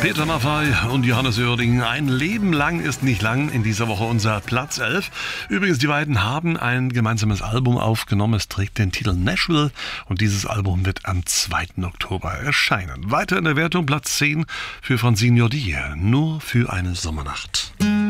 Peter Maffay und Johannes Oerding. Ein Leben lang ist nicht lang. In dieser Woche unser Platz 11. Übrigens, die beiden haben ein gemeinsames Album aufgenommen. Es trägt den Titel Nashville und dieses Album wird am 2. Oktober erscheinen. Weiter in der Wertung Platz 10 für Francine Jordi. Nur für eine Sommernacht.